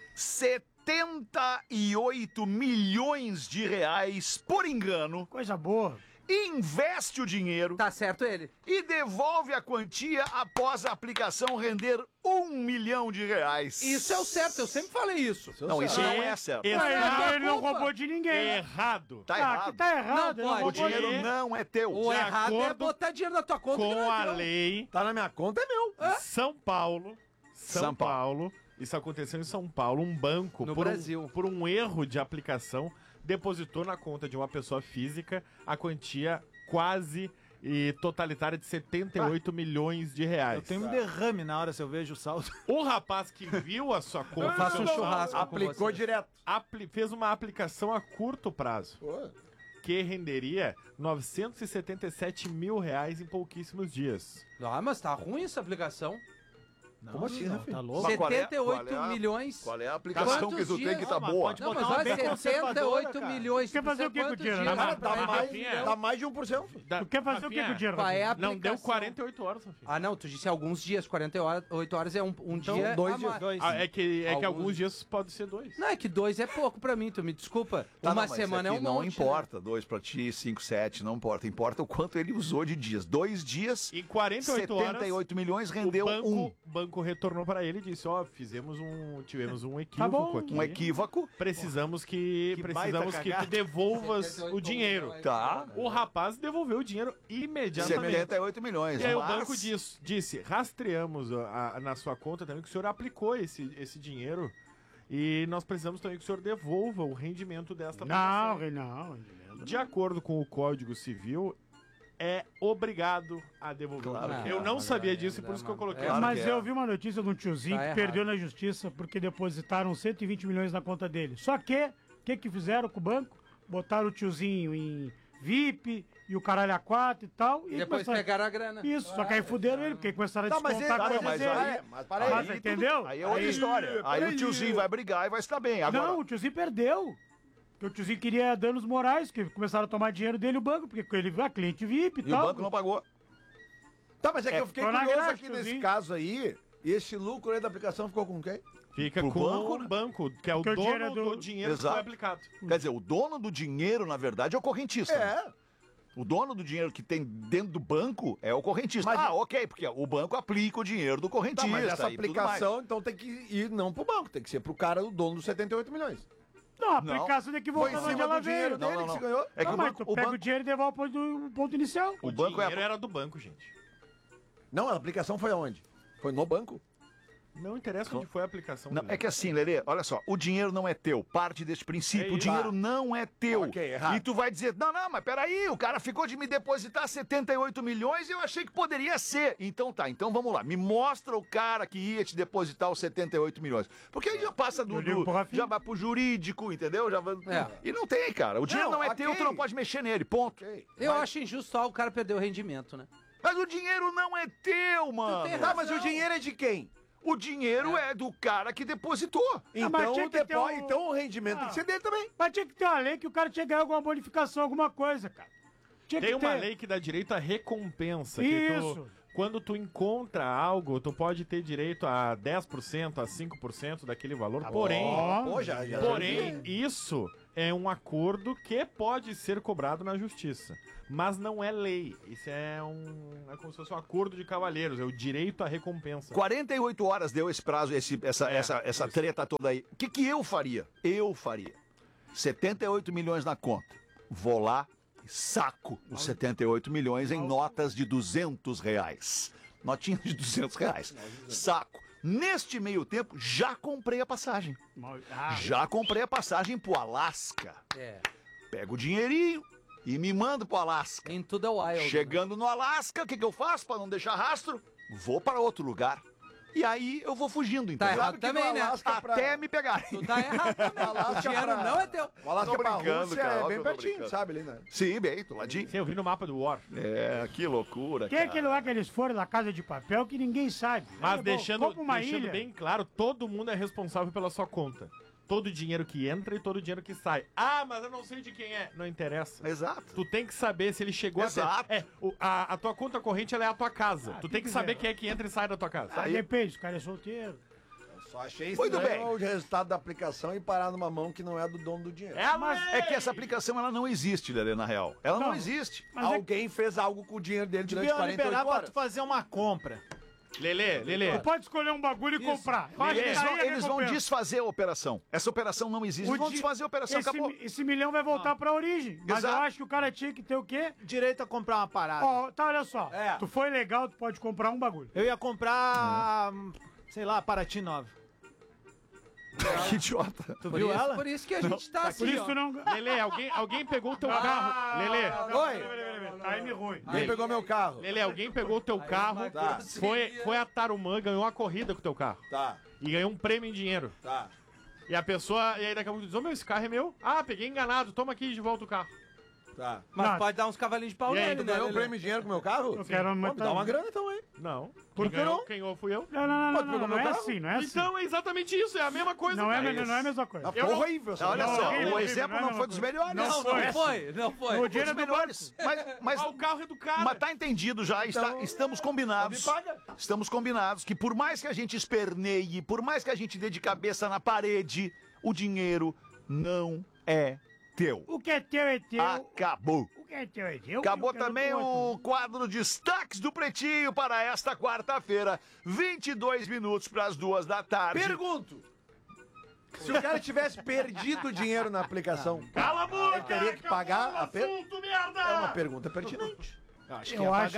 S2: 78 milhões de reais por engano,
S4: Coisa boa.
S2: investe o dinheiro
S3: Tá certo ele.
S2: e devolve a quantia após a aplicação render 1 milhão de reais.
S3: Isso é o certo, eu sempre falei isso.
S2: Não, isso não é certo.
S5: Esse-
S4: Mas
S3: é
S4: ele não
S3: culpa.
S4: roubou de ninguém.
S5: Errado.
S2: Tá
S4: Ah,
S2: errado.
S4: que tá errado.
S3: Não
S4: ele
S3: pode.
S2: O
S4: roubou de
S2: dinheiro
S4: ninguém.
S2: não é teu.
S3: O errado é
S5: acordo
S3: botar dinheiro na tua conta. que
S5: Com
S3: não é
S5: a
S3: teu.
S5: lei,
S6: Tá na minha conta, é meu.
S5: São Paulo. São Paulo. Isso aconteceu em São Paulo. Um banco,
S3: No
S5: por
S3: Brasil.
S5: por um erro de aplicação, depositou na conta de uma pessoa física a quantia quase e totalitária de 78 milhões de reais.
S1: Eu tenho um derrame na hora se eu vejo o saldo.
S5: O rapaz que viu a sua conta
S3: Eu faço um churrasco com
S6: Aplicou
S3: vocês.
S6: direto.
S5: fez uma aplicação a curto prazo, que renderia 977 mil reais em pouquíssimos dias.
S3: Ah, mas tá ruim essa aplicação.
S4: Como assim, né, filho?
S1: Tá louco?
S2: Mas qual é-
S3: 78
S2: qual é a-
S3: milhões.
S2: Qual é a aplicação
S3: Quantos
S2: que tu tem
S3: dias?
S2: que tá
S1: Ah, mas
S2: boa?
S1: pode
S3: Não, mas
S1: botar uma
S3: olha,
S1: bem
S3: 78
S1: conservadora,
S3: milhões.
S4: Quer fazer o quê com o
S3: Quantos
S4: dinheiro?
S3: dias?
S4: Não,
S5: mas
S6: Dá mais,
S5: Rafinha,
S6: dá mais de 1%. filho.
S5: Da-
S4: Tu quer fazer o quê com o dinheiro?
S3: Qual é a
S5: Não deu
S3: aplicação?
S5: 48 horas, Rafinha.
S3: Ah, não, tu disse alguns dias, 48 horas é um
S4: Então,
S3: dia.
S6: 2
S3: a
S6: dias.
S3: mais.
S1: Dois.
S5: É que
S3: Alguns-
S5: alguns dias pode ser 2.
S3: Não, é que 2 é pouco pra mim, tu me desculpa.
S2: Tá,
S3: Uma
S2: não, mas
S3: semana é
S2: aqui
S3: um
S2: não
S3: monte,
S2: importa. 2 pra ti, 5, 7, não importa. Importa o quanto ele usou de dias. 2 dias,
S5: Em 48 horas,
S2: 78 milhões, rendeu
S5: o banco retornou para ele e disse, tivemos um equívoco
S4: Tá bom.
S5: aqui.
S2: um equívoco.
S5: Precisamos que
S1: Que
S5: precisamos
S1: baita
S5: que tu
S1: cagada.
S5: devolvas o dinheiro.
S2: Tá.
S5: O rapaz devolveu o dinheiro imediatamente.
S2: 78 milhões.
S5: E aí o
S2: mas-
S5: banco disse, rastreamos na sua conta também que o senhor aplicou esse dinheiro e nós precisamos também que o senhor devolva o rendimento desta
S4: Não,
S5: aplicação.
S4: não.
S5: De acordo com o Código Civil, é obrigado a devolver.
S2: Claro
S5: o dinheiro.
S2: que
S5: Eu
S3: é.
S5: não sabia
S3: Não,
S5: disso,
S3: não,
S5: por isso que eu
S3: não.
S5: coloquei.
S2: Claro
S4: Mas
S2: que é.
S4: eu vi uma notícia de um tiozinho
S3: Tá
S4: que
S3: errado.
S4: perdeu na justiça porque depositaram 120 milhões na conta dele. Só que, o que fizeram com o banco? Botaram o tiozinho em VIP e o caralho a 4 e tal. E
S3: Depois
S4: começaram-
S3: pegaram a grana.
S4: Isso, só que aí fuderam ele, porque começaram a
S6: Tá, mas
S4: descontar
S6: ele-
S4: coisas
S2: mas
S4: dele.
S2: aí-
S6: mas para aí.
S4: Mas, entendeu?
S2: Aí é outra história. Aí o tiozinho vai brigar e vai estar bem. Agora,
S4: Não, o tiozinho perdeu. Porque o tiozinho queria danos morais, que começaram a tomar dinheiro dele o banco, porque ele cliente VIP e
S2: e o
S4: tal.
S2: banco não pagou.
S6: Tá, mas é que eu fiquei
S4: Ficou na
S6: curioso
S4: graxa,
S6: aqui nesse
S4: tiozinho.
S6: caso aí. Esse lucro aí da aplicação ficou com quem?
S5: Fica
S2: Pro
S5: com
S2: banco,
S5: o
S2: né?
S5: banco, que é o
S4: Porque o dinheiro
S5: dono
S4: é do-
S5: do dinheiro que
S2: Exato.
S5: foi aplicado.
S2: Quer dizer, o dono do dinheiro, na verdade, é o correntista.
S6: É.
S2: O dono do dinheiro que tem dentro do banco é o correntista.
S6: Mas-
S2: Ok, porque o banco aplica o dinheiro do correntista.
S6: Tá, mas essa
S2: e tudo mais.
S6: aplicação, então tem que ir não pro banco, tem que ser pro cara, o dono dos 78 milhões.
S4: Não, a aplicação tem que
S6: Foi
S4: voltar
S6: em
S4: de onde
S6: cima
S4: ela
S6: do dinheiro
S4: veio.
S2: Não,
S6: dele
S2: não,
S6: que
S2: não.
S6: se ganhou.
S2: É que
S4: Não,
S2: o
S4: mas
S2: banco,
S4: tu
S2: o
S4: pega o
S2: banco,
S4: dinheiro e devolve pro ponto inicial.
S2: o banco
S5: dinheiro
S2: é.
S5: era do banco, gente.
S6: Não, a aplicação foi aonde? Foi no banco?
S5: Não interessa onde foi a aplicação.
S2: Não,
S5: dele.
S2: é que assim, Lelê, olha só, o dinheiro não é teu, parte desse princípio,
S5: É
S2: o
S5: isso.
S2: dinheiro não é teu.
S6: Ok, errado.
S2: E tu vai dizer, não, mas peraí, o cara ficou de me depositar 78 milhões e eu achei que poderia ser. Então tá, então vamos lá, me mostra o cara que ia te depositar os 78 milhões. Porque aí já passa
S4: Eu ligo pro Rafinha.
S2: já vai pro jurídico, entendeu? Já vai...
S3: É.
S2: E não tem, cara, o dinheiro não, é
S6: ok.
S2: teu, tu não pode mexer nele, ponto.
S6: Ok.
S3: Eu acho injusto só o cara perder o rendimento, né?
S2: Mas o dinheiro não é teu, mano.
S3: tem
S6: Tá, mas
S3: razão.
S6: o dinheiro é de quem?
S2: O dinheiro é do cara que depositou.
S6: Então,
S4: mas tinha que ter
S6: então o rendimento tem que ser dele também.
S4: Mas tinha que ter uma lei que o cara tinha que ganhar alguma bonificação, alguma coisa, cara. Tinha
S5: Tem
S4: que
S5: uma
S4: ter.
S5: lei que dá direito à recompensa. Que
S4: Isso.
S5: quando tu encontra algo, tu pode ter direito a 10%, a 5% daquele valor, porém,
S6: Pô, já.
S5: porém, isso é um acordo que pode ser cobrado na justiça. Mas não é lei. Isso é como se fosse um acordo de cavalheiros, é o direito à recompensa.
S2: 48 horas deu esse prazo, essa treta toda aí. O que eu faria? Eu faria 78 milhões na conta. Vou lá e saco os 78 milhões em notas de R$200. Notinhas de R$200. Saco. Neste meio tempo, já comprei a passagem. Já comprei a passagem pro Alasca. Pego o dinheirinho e me mando pro Alasca.
S3: Into the wild.
S2: Chegando no Alasca, o que eu faço para não deixar rastro? Vou para outro lugar. E aí eu vou fugindo, então.
S3: Tá errado também, né?
S2: Até me pegarem.
S3: Tu tá errado também. O dinheiro não é teu.
S6: O Alasca
S2: Tô
S6: pra
S2: brincando,
S6: Rússia
S2: cara,
S6: é
S2: óbvio
S6: bem
S2: que eu tô
S6: pertinho,
S2: brincando.
S6: sabe ali, né?
S2: Sim, bem, do ladinho.
S5: Sim, eu vi no mapa do War.
S2: É, que loucura,
S4: Tem
S2: cara.
S4: aquele lá que eles foram na Casa de Papel que ninguém sabe.
S5: Mas
S4: Bom,
S5: deixando
S4: compra uma ilha.
S5: bem claro, todo mundo é responsável pela sua conta. Todo o dinheiro que entra e todo o dinheiro que sai. Ah, mas eu não sei de quem é. Não interessa.
S2: Exato.
S5: Tu tem que saber se ele chegou
S2: Exato.
S5: até... A tua conta corrente, ela é a tua casa. Tu tem que saber
S4: quiser.
S5: quem é que entra e sai da tua casa.
S4: Ah, depende, o cara é solteiro.
S6: Só achei
S2: Muito
S6: estranho
S2: bem.
S6: o resultado da aplicação e parar numa mão que não é do dono do dinheiro.
S2: É que essa aplicação ela não existe, Lelê, na real. Ela não
S4: Não.
S2: existe.
S4: Mas
S6: Alguém fez algo com o dinheiro dele durante
S1: Devia
S6: 48
S1: liberar pra
S6: horas.
S1: tu fazer uma compra.
S5: Lelê.
S4: Tu pode escolher um bagulho e comprar. Eu acho que
S2: Eles
S4: aí
S2: vão,
S4: é
S2: eles vão
S4: recompensa.
S2: desfazer a operação. Essa operação não existe. Eles vão desfazer a operação, acabou.
S4: Esse milhão vai voltar pra origem. Mas
S2: Exato.
S4: eu acho que o cara tinha que ter o quê?
S1: Direito a comprar uma parada.
S4: Ó, tá, olha só.
S6: É.
S4: Tu foi legal, tu pode comprar um bagulho.
S1: Eu ia comprar, sei lá, Paraty nova.
S2: Que idiota.
S1: Tu viu ela?
S3: Por isso que a gente tá
S4: Por
S3: assim,
S4: isso
S3: ó.
S4: tu não...
S5: Lelê, alguém pegou o teu carro. Lelê,
S6: Oi,
S4: Time ruim.
S6: quem pegou meu carro?
S5: Lelê, alguém pegou o teu carro,
S6: Tá.
S5: foi a Tarumã, ganhou uma corrida com o teu carro.
S6: Tá,
S5: E ganhou um prêmio em dinheiro.
S6: tá.
S5: E a pessoa, e aí daqui a pouco diz, ô meu, esse carro é meu. Ah, peguei enganado, toma aqui de volta o carro.
S6: Tá.
S3: Mas
S4: Não.
S3: pode dar uns cavalinhos de pau
S5: E aí,
S3: nele,
S6: Tu
S3: né?
S6: ganhou um
S3: Lelê?
S6: prêmio de dinheiro com meu carro?
S4: Eu quero
S6: Pô, me
S4: aumentar.
S6: dá uma grana então, hein?
S5: Não.
S6: Por
S5: Quem
S6: que
S5: ganhou,
S6: não?
S5: quem ganhou fui eu.
S4: Não,
S6: pegou
S4: não
S6: meu
S4: é
S6: carro?
S4: assim, não é assim.
S5: Então é exatamente isso, é a mesma coisa.
S4: Não é,
S5: cara.
S4: não é a mesma coisa.
S6: Ah,
S5: Eu
S6: foi
S5: não-
S6: horrível essa
S2: Olha
S6: grana.
S2: só,
S4: horrível,
S2: o
S4: horrível,
S2: exemplo
S4: não é
S2: não
S4: a
S2: foi
S4: mesma
S2: dos
S4: coisa.
S2: melhores.
S4: Não
S3: Não foi.
S4: O
S2: Dos
S4: dinheiro é do banco.
S2: melhores. Mas
S5: Ah, o carro é do cara.
S2: Mas tá entendido já, estamos combinados.
S6: me paga.
S2: Estamos combinados que por mais que a gente esperneie, por mais que a gente dê de cabeça na parede, o dinheiro não é teu.
S4: O que é teu é teu.
S2: Acabou.
S4: O que é teu é teu.
S2: Acabou
S4: o que é do
S2: também
S4: outro.
S2: o quadro Destaques do Pretinho para esta quarta-feira, 22 minutos para as 2 da tarde.
S6: Pergunto. Se o cara tivesse perdido o dinheiro na aplicação,
S5: Cala a boca!
S6: ele teria que pagar a
S5: Assunto, merda!
S6: É uma pergunta pertinente.
S1: Acho
S4: Eu acho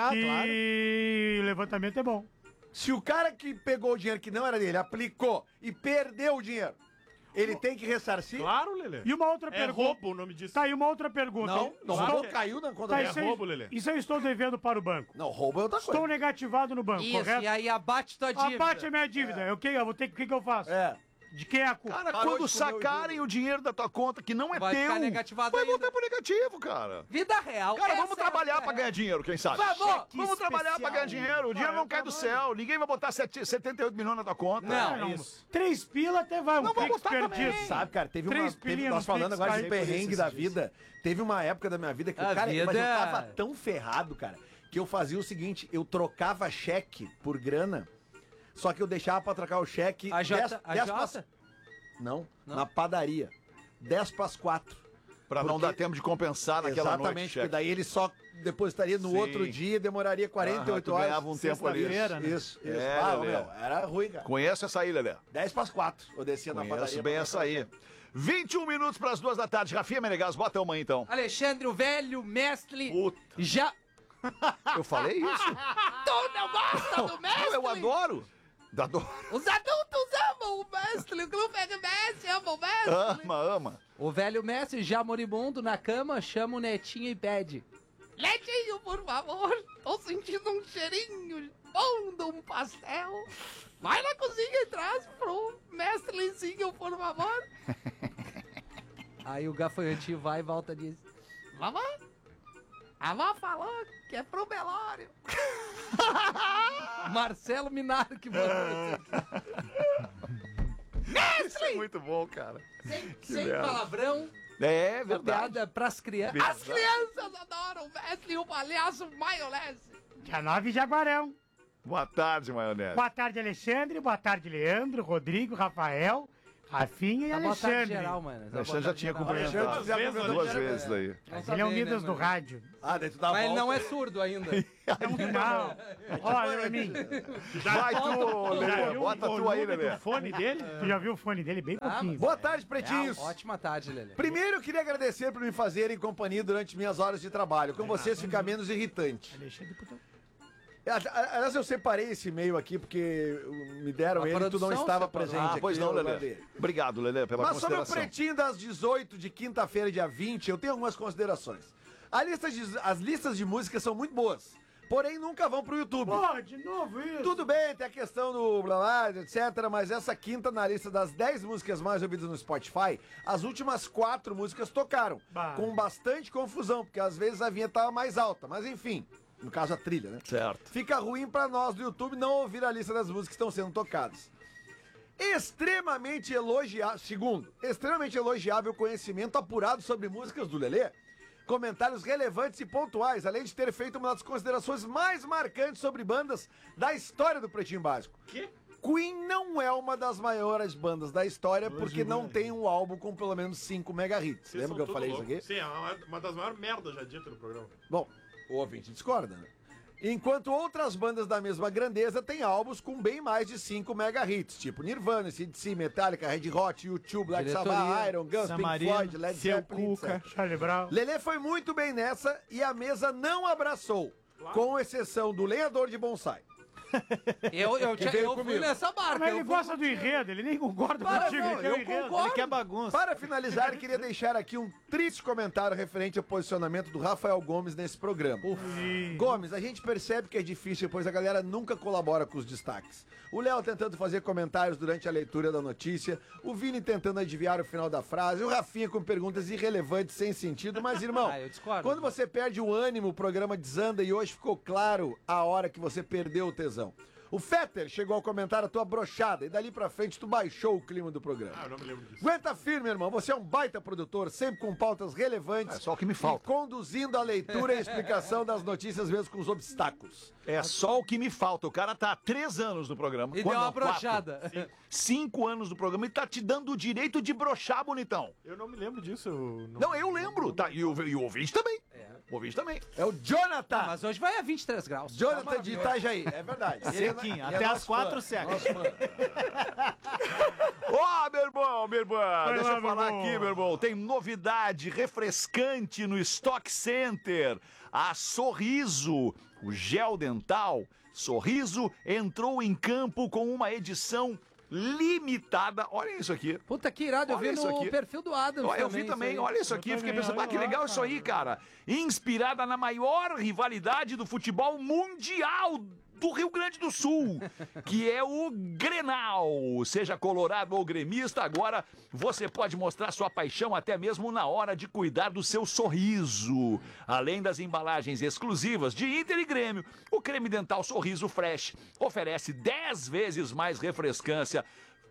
S4: que o levantamento é bom.
S6: Se o cara que pegou o dinheiro que não era dele, aplicou e perdeu o dinheiro, ele tem que ressarcir?
S5: Claro, Lelê.
S4: E uma outra
S5: É
S4: pergunta.
S5: roubo o nome disso.
S4: Tá aí uma outra pergunta.
S6: Não, não
S5: Claro
S6: roubou,
S5: que é.
S6: caiu na conta
S4: Tá,
S6: dele.
S4: isso, aí-
S5: roubo, Lelê.
S4: isso eu estou devendo para o banco.
S6: Não, roubo é outra
S4: Estou
S6: coisa.
S4: negativado no banco,
S3: Isso,
S4: correto?
S3: e aí abate tua dívida.
S4: Abate a minha dívida. Eu vou ter, o que eu faço?
S6: É.
S4: De quem é a culpa?
S2: Cara,
S6: Parou
S2: quando
S6: de comer o
S2: sacarem o dinheiro da tua conta que não é
S3: Vai
S2: teu,
S3: ficar negativado
S2: vai
S3: ainda.
S2: voltar pro negativo, cara.
S3: Vida real.
S2: Cara,
S3: essa
S2: vamos
S3: é a
S2: trabalhar
S3: vida
S2: pra ganhar
S3: real.
S2: dinheiro, quem sabe? Vamos trabalhar pra ganhar dinheiro. O dinheiro não cai do céu. Ninguém vai botar 78 milhões na tua conta.
S3: Não.
S1: Isso.
S4: 3 pila até vai.
S2: Não
S4: Um
S2: vou
S4: Pix
S2: botar também.
S4: perdido.
S6: Sabe, cara, teve
S4: Três
S6: uma.
S4: pilinhas
S6: Nós
S4: no
S6: falando
S4: Pix,
S6: agora
S4: cai
S6: de
S4: por
S6: perrengue
S1: esses
S6: da
S1: dias.
S6: vida. Teve uma época da minha vida que
S3: A
S6: o cara.
S3: vida
S6: Mas eu
S3: é-
S6: tava tão ferrado, cara, que eu fazia o seguinte: eu trocava cheque por grana, só que eu deixava pra trocar o cheque.
S3: A Jota?
S6: 10 Não, na padaria. 10 pras 4.
S2: Pra não
S6: Porque-
S2: dar tempo de compensar naquela
S6: Exatamente,
S2: noite.
S6: porque daí ele só depositaria no
S2: Sim.
S6: outro dia e demoraria 48
S2: tu
S6: horas.
S2: ganhava um tempo ali.
S1: Sexta-feira, né?
S6: Isso.
S2: É,
S6: Ah,
S2: Lelê.
S6: meu, era ruim, cara.
S2: Conheço essa aí, Lelé.
S6: 10 pras 4. Eu descia na
S2: Conheço
S6: padaria.
S2: bem
S6: pra
S2: essa
S6: trocar
S2: aí.
S6: cheque.
S2: 21 minutos pras 2 da tarde. Rafinha Menegas, bota uma aí, então.
S3: Alexandre, o velho mestre,
S2: Puta,
S3: já...
S2: eu falei isso?
S3: Tu não gosta do mestre?
S2: Eu adoro. Adoro.
S3: Os adultos amam o mestre, o clube é de mestre, ama o mestre.
S2: Ama.
S3: O velho mestre, já moribundo na cama, chama o netinho e pede: Netinho, por favor, tô sentindo um cheirinho bom de um pastel. Vai na cozinha e traz pro mestre Lizinho, por favor. Aí o gafanhotinho vai e volta e diz: Mamãe, a avó falou que é pro velório. Marcelo Minaro que mandou isso aqui.
S2: Isso é muito bom, cara.
S3: Sem
S2: merda.
S3: palavrão,
S2: É
S3: a
S2: verdade.
S3: piada pras crianças.
S2: Verdade.
S3: As crianças adoram o mestre e o palhaço maionese.
S4: Dia 9, Jaguarão.
S2: Boa tarde, Maionese.
S4: Boa tarde, Alexandre. Boa tarde, Leandro, Rodrigo, Rafael, Rafinha e
S3: Tá boa tarde
S4: Alexandre.
S3: geral, mano.
S2: O Alexandre já tinha cumprimentado duas vezes daí.
S4: Ele é o Midas do rádio.
S6: Ah, daí tu dá a
S3: Mas ele
S6: volta.
S3: não é surdo ainda.
S4: Não. Olha pra mim.
S2: Vai tu, Lelê. Bota tu aí, Lelê.
S4: O fone dele? Tu já viu o fone dele? Bem pouquinho.
S6: Boa tarde, pretinhos.
S3: Ótima tarde, Lelê.
S6: Primeiro, eu queria agradecer por me fazerem companhia durante minhas horas de trabalho. Com vocês fica menos irritante.
S4: Alexandre, puta.
S6: Aliás, eu separei esse e-mail aqui porque me deram
S3: A
S6: ele e tu não
S3: produção
S6: estava
S3: separou.
S6: presente.
S2: Ah, pois
S6: aqui,
S2: não,
S6: eu
S2: Lelê.
S6: guardei.
S2: Obrigado, Lelê, pela
S6: Mas sobre o
S2: consideração.
S6: pretinho das 18 de quinta-feira, dia 20, eu tenho algumas considerações. As listas de músicas são muito boas, porém nunca vão pro YouTube.
S4: Pô, de novo isso.
S6: Tudo bem, tem a questão do blá blá, etc. Mas essa quinta, na lista das 10 músicas mais ouvidas no Spotify, as últimas 4 músicas tocaram.
S4: Bah.
S6: Com bastante confusão, porque às vezes a vinheta tava mais alta. Mas enfim, no caso a trilha, né?
S2: Certo.
S6: Fica ruim pra nós do YouTube não ouvir a lista das músicas que estão sendo tocadas. Extremamente elogiável. Segundo, extremamente elogiável o conhecimento apurado sobre músicas do Lelê. Comentários relevantes e pontuais, além de ter feito uma das considerações mais marcantes sobre bandas da história do Pretinho Básico. Queen não é uma das maiores bandas da história porque não tem um álbum com pelo menos 5 mega hits. Lembra que eu falei isso aqui?
S5: Sim, é uma das maiores merdas já dito no programa.
S6: Bom, o ouvinte discorda, né? Enquanto outras bandas da mesma grandeza têm álbuns com bem mais de 5 mega hits, tipo Nirvana, AC/DC, Metallica, Red Hot, U2, Black
S3: Diretoria,
S6: Sabbath, Iron, Guns, Pink
S1: Samarino,
S6: Floyd, Led
S5: Seu
S6: Zeppelin,
S5: Cuca.
S6: etc.
S4: Charlie Brown.
S6: Lelê foi muito bem nessa e a mesa não abraçou, com exceção do lenhador de bonsai.
S3: Eu
S6: veio
S3: fui
S6: comigo.
S3: nessa barca.
S4: Mas ele
S3: eu fui
S4: gosta do enredo, ele nem concorda
S6: Para,
S4: contigo,
S6: não,
S4: ele quer o
S6: eu
S4: enredo.
S6: concordo.
S1: Ele quer bagunça.
S6: Para finalizar, queria deixar aqui um triste comentário referente ao posicionamento do Rafael Gomes nesse programa. Gomes, a gente percebe que é difícil, pois a galera nunca colabora com os destaques. O Léo tentando fazer comentários durante a leitura da notícia, o Vini tentando adivinhar o final da frase, o Rafinha com perguntas irrelevantes sem sentido, mas irmão,
S3: Ah, eu discordo.
S6: quando você perde o ânimo, o programa desanda e hoje ficou claro a hora que você perdeu o tesão. O Fetter chegou a comentar a tua brochada e dali pra frente tu baixou o clima do programa.
S5: Ah, eu não me lembro disso.
S6: Aguenta firme, irmão. Você é um baita produtor, sempre com pautas relevantes.
S2: É só o que me falta.
S6: E conduzindo a leitura e a explicação das notícias mesmo com os obstáculos.
S2: É só o que me falta. O cara tá há 3 anos no programa.
S3: E
S2: Quando
S3: deu uma
S2: não, 4.
S3: brochada.
S2: 5 anos no programa e tá te dando o direito de brochar, bonitão.
S5: Eu não me lembro disso.
S2: Não, eu lembro. Tá, e o ouvinte também. O ouvinte também.
S6: É o Jonathan.
S3: Mas hoje vai a 23 graus.
S6: Jonathan de Itajaí. É verdade.
S1: Sequinho,
S6: Ele
S1: até
S6: nosso
S1: às 4
S6: fã,
S1: seca.
S6: nosso fã.
S2: Ó, meu irmão, minha irmã. Deixa
S4: lá,
S2: eu falar
S4: meu
S2: aqui,
S4: irmão.
S2: meu irmão. Tem novidade refrescante no Stock Center. A Sorriso, o gel dental. Sorriso entrou em campo com uma edição limitada. Olha isso aqui.
S3: Puta que irado, eu
S2: Olha
S3: vi
S2: isso
S3: no
S2: aqui.
S3: perfil do Adams
S2: Eu vi
S3: isso
S2: também,
S3: aí.
S2: olha isso aqui, fiquei
S4: também,
S2: pensando,
S4: olha
S2: que
S4: lá,
S2: legal isso aí, cara. Inspirada na maior rivalidade do futebol mundial do Rio Grande do Sul, que é o Grenal. Seja colorado ou gremista, agora você pode mostrar sua paixão até mesmo na hora de cuidar do seu sorriso. Além das embalagens exclusivas de Inter e Grêmio, o creme dental Sorriso Fresh oferece 10 vezes mais refrescância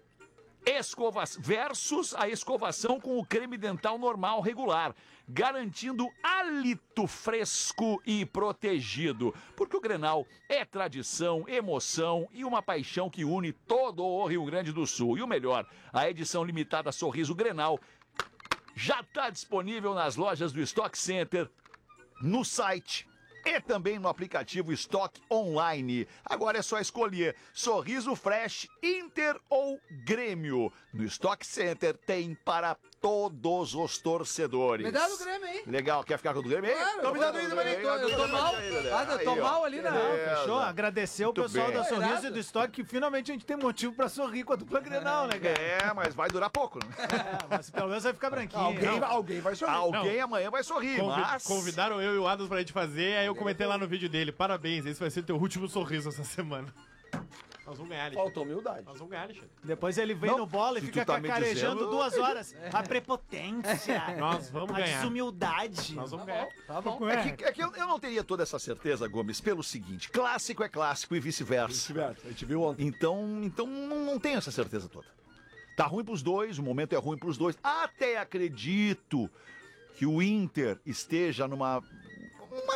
S2: versus a escovação com o creme dental normal regular, garantindo hálito fresco e protegido. Porque o Grenal é tradição, emoção e uma paixão que une todo o Rio Grande do Sul. E o melhor, a edição limitada Sorriso Grenal já está disponível nas lojas do Stock Center, no site e também no aplicativo Stock Online. Agora é só escolher Sorriso Fresh, Inter ou Grêmio. No Stock Center tem para todos os torcedores.
S3: Me dá do Grêmio aí.
S2: Legal, quer ficar com o do Grêmio?
S3: Claro,
S2: Então me dá do
S3: eu
S2: Grêmio.
S3: tô mal. Eu tô mal ali, né?
S1: Fechou? Agradecer o
S2: Muito
S1: pessoal
S2: bem.
S1: da Sorriso
S3: Irado.
S1: e do Stock, que finalmente a gente tem motivo pra sorrir com a dupla Grenal, né, cara?
S2: É, mas vai durar pouco, né?
S1: É, mas pelo menos vai ficar branquinho.
S6: Alguém vai sorrir.
S2: Alguém amanhã vai sorrir, mas...
S5: Convidaram eu e o Adams pra gente fazer, aí eu comentei lá no vídeo dele. Parabéns, esse vai ser teu último sorriso essa semana. Nós vamos ganhar, Alexandre.
S6: Faltou humildade.
S5: Nós vamos ganhar, Alexandre.
S1: Depois ele vem
S2: Não,
S1: no bola e
S2: se
S1: fica
S2: tu tá me
S1: cacarejando
S2: dizendo-
S1: 2 horas. A prepotência,
S5: Nós vamos
S1: a
S5: ganhar.
S1: desumildade.
S5: Nós vamos ganhar.
S3: Tá bom.
S2: É que eu não teria toda essa certeza, Gomes, pelo seguinte: clássico é clássico e vice-versa.
S6: A gente viu ontem.
S2: Então não tenho essa certeza toda. Tá ruim pros dois, o momento é ruim pros dois. Até acredito que o Inter esteja numa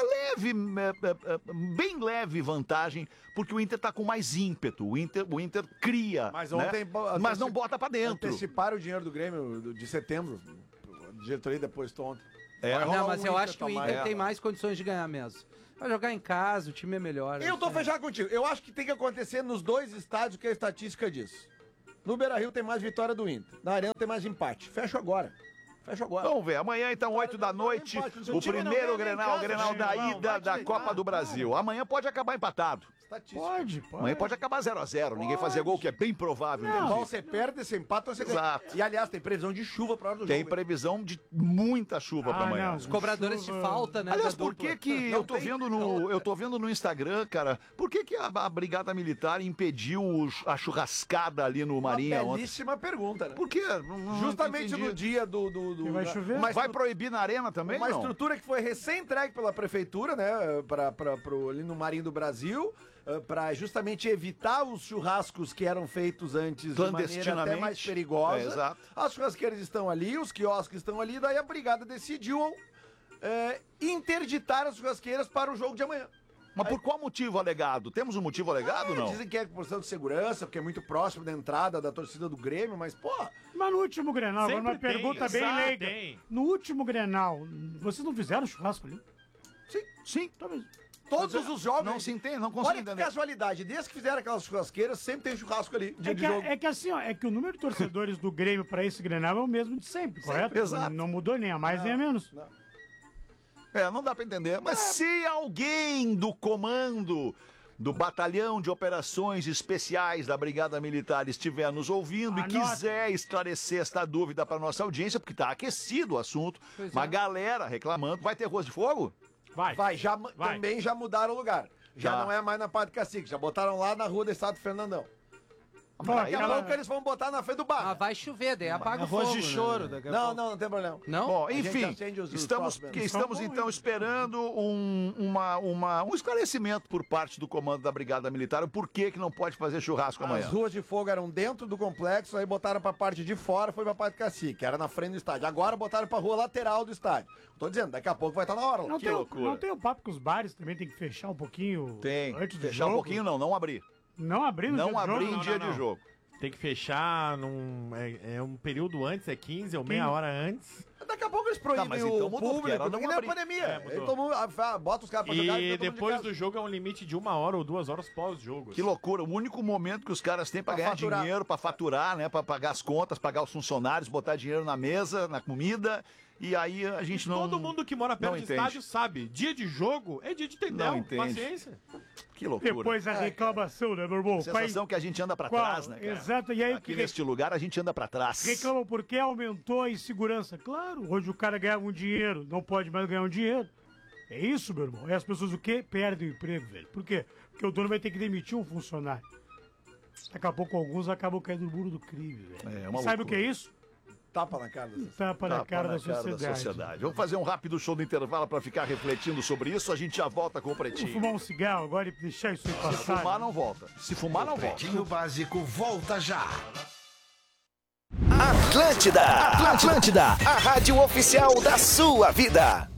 S2: bem leve vantagem, porque o Inter tá com mais ímpeto. O Inter cria,
S6: Mas
S2: né?
S6: ontem...
S2: Mas não bota pra dentro.
S6: Anteciparam o dinheiro do Grêmio de setembro. A diretoria depositou ontem. Vai rolar
S3: Não, mas
S6: um
S3: eu acho que o
S6: tomar.
S3: Inter tem mais condições de ganhar mesmo. Vai jogar em casa, o time é melhor.
S6: Eu tô fechado contigo. Eu acho que tem que acontecer nos dois estádios que a estatística diz. No Beira-Rio tem mais vitória do Inter. Na Arena tem mais empate. Fecho agora.
S2: Vamos ver, amanhã então, 8 da noite, o primeiro Grenal da ida da Copa do Brasil. Amanhã pode acabar empatado.
S4: Pode.
S2: Amanhã pode acabar 0x0, ninguém fazer gol, que é bem provável.
S6: Ou você perde, você empata ou você ganha.
S2: Exato.
S6: E aliás, tem previsão de chuva pra hora do
S2: Tem
S6: jogo.
S2: previsão de muita chuva pra amanhã.
S3: Os cobradores de falta, né?
S2: Aliás,
S3: da
S2: por
S3: dupla.
S2: que eu tô vendo no Instagram, cara, por que a Brigada Militar impediu a churrascada ali no Marinha ontem?
S6: Belíssima pergunta, né?
S2: Por quê?
S6: Justamente no dia do
S4: Que vai chover?
S2: Vai proibir na arena também,
S6: Uma
S2: não?
S6: estrutura que foi recém-entregue pela prefeitura, né, ali no Marinho do Brasil, para justamente evitar os churrascos que eram feitos antes de maneira até
S2: Clandestinamente.
S6: mais perigosa.
S2: É, exato.
S6: As churrasqueiras estão ali, os quiosques estão ali, daí a brigada decidiu interditar as churrasqueiras para o jogo de amanhã.
S2: Mas por qual motivo alegado? Temos um motivo alegado, não?
S6: Dizem que é por questão de segurança, porque é muito próximo da entrada da torcida do Grêmio, mas, porra,
S4: Mas no último Grenal, agora uma
S5: Sempre tem,
S4: pergunta bem
S5: exato,
S4: leiga.
S5: tem.
S4: No último Grenal, vocês não fizeram churrasco ali?
S2: Sim.
S4: Talvez.
S6: todos os jogos...
S2: Não se entende, não consigo
S6: Olha que
S2: entender.
S6: casualidade, desde que fizeram aquelas churrasqueiras, sempre tem churrasco ali, dia de jogo.
S4: É que assim, ó, é que o número de torcedores do Grêmio pra esse Grenal é o mesmo de sempre, correto?
S2: exato.
S4: Não mudou nem a mais nem a menos.
S2: Não dá pra entender. Mas se alguém do comando do Batalhão de Operações Especiais da Brigada Militar estiver nos ouvindo e
S4: Anota.
S2: quiser esclarecer esta dúvida para nossa audiência, porque tá aquecido o assunto, uma galera reclamando, vai ter Ruas de Fogo?
S4: Vai.
S6: Também já mudaram o lugar. Já
S2: Tá.
S6: não é mais na Padre Cacique, já botaram lá na rua do Estado Fernandão. Daqui a
S2: Aí,
S6: pouco eles vão botar na frente do bar.
S3: Ah, vai chover, daí apaga o fogo.
S1: Arroz de choro
S3: né?
S1: daqui a
S6: Não,
S1: pouco.
S6: não tem problema.
S3: Não?
S2: Bom,
S6: gente
S2: enfim,
S6: acende os
S2: estamos
S6: próximos.
S2: então esperando um esclarecimento por parte do comando da Brigada Militar, o porquê que não pode fazer churrasco amanhã.
S6: As ruas de fogo eram dentro do complexo, aí botaram pra parte de fora, foi pra Padre Cacique, era na frente do estádio. Agora botaram pra rua lateral do estádio. Tô dizendo, daqui a pouco vai estar na hora.
S4: Não
S2: Que
S4: tem,
S2: loucura.
S4: não tem o papo que os bares também tem que fechar um pouquinho
S2: Tem,
S4: antes do
S2: fechar
S4: jogo?
S2: um pouquinho não abrir.
S4: Não abrir no dia
S2: Não
S4: do
S2: abrir
S4: jogo?
S2: em dia de jogo.
S5: Tem que fechar é um período antes, é 15 ou meia hora antes.
S6: Daqui a pouco eles proíbem
S2: mas então
S6: o
S2: mudou, porque era
S6: público,
S2: não
S6: porque nem a
S2: abrir.
S6: pandemia.
S5: mudou.
S6: Aí todo mundo bota os caras pra jogar
S5: E
S6: todo mundo de
S5: depois
S6: casa.
S5: do jogo é um limite de 1 hora ou 2 horas pós-jogo.
S2: Que loucura, o único momento que os caras têm pra
S6: Pra
S2: ganhar
S6: faturar.
S2: dinheiro, pra faturar, né, pra pagar as contas, pagar os funcionários, botar dinheiro na mesa, na comida, e aí a gente não...
S5: Todo mundo que mora perto
S2: não
S5: de
S2: entende.
S5: estádio sabe. Dia de jogo é dia de
S2: Não
S5: tendel.
S2: entende.
S5: Paciência.
S2: Que loucura.
S4: Depois a reclamação, né, meu irmão?
S2: Sensação que a gente anda pra
S4: Qual?
S2: trás, né, cara?
S4: Exato, e aí
S2: Aqui
S4: que
S2: neste lugar a gente anda pra trás.
S4: reclamam porque aumentou a insegurança. Claro, hoje o cara ganhava um dinheiro, não pode mais ganhar um dinheiro. É isso, meu irmão. E as pessoas o quê? Perdem o emprego, velho. Por quê? Porque o dono vai ter que demitir um funcionário. Daqui a pouco alguns acabam caindo no muro do crime, velho.
S2: É uma
S4: E sabe
S2: loucura.
S4: o que é isso?
S6: Tapa na cara.
S4: Tapa na
S2: Tapa
S4: cara
S2: na
S4: da sociedade.
S2: Vamos fazer um rápido show do intervalo pra ficar refletindo sobre isso. A gente já volta com o
S4: Vou
S2: Pretinho.
S4: fumar um cigarro agora e deixar isso aí
S2: Se
S4: passar.
S2: fumar, não volta. Se fumar, não volta.
S7: Pretinho Básico volta já.
S8: Atlântida, a rádio oficial da sua vida.